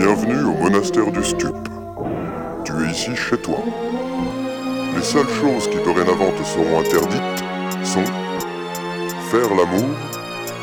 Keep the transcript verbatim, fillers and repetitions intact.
Bienvenue au monastère du Stup. Tu es ici chez toi. Les seules choses qui dorénavant te seront interdites sont faire l'amour